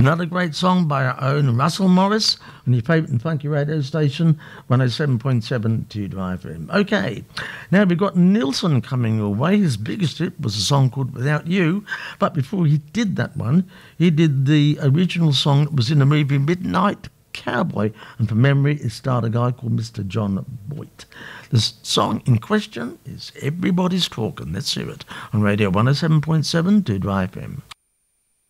Another great song by our own Russell Morris on your favourite and funky radio station, 107.7 to Drive FM. Okay, now we've got Nilsson coming your way. His biggest hit was a song called Without You, but before he did that one, he did the original song that was in the movie Midnight Cowboy, and from memory it starred a guy called Mr. John Boyd. The song in question is Everybody's Talking. Let's hear it on Radio 107.7 to Drive FM.